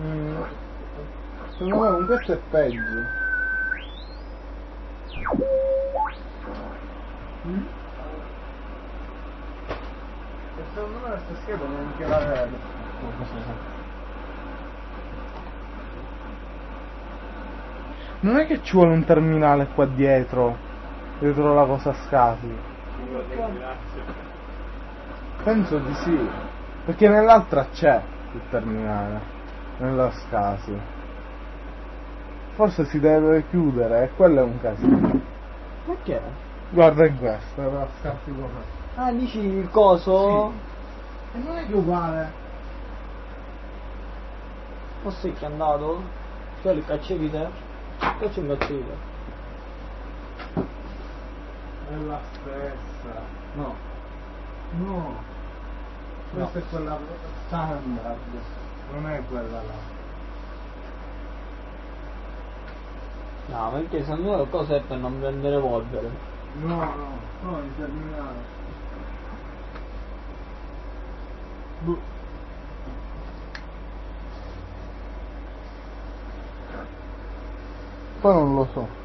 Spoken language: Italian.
Secondo me con questo è peggio. E secondo me questa scheda neanche la vedo. Non è che ci vuole un terminale qua dietro la cosa SCSI. Penso di sì, perché nell'altra c'è il terminale, nella SCSI. Forse si deve chiudere e quello è un casino. Perché? Guarda in questa, la SCSI com'è. Ah, dici il coso? Sì. E non è che uguale. Ma sei che è andato? Cioè li caccevi te? Caccia un caccevi te? È la stessa. No. No. Questa è quella standard, non è quella là. No, perché secondo me il coso è per non prendere polvere. No, il terminale. Poi non lo so.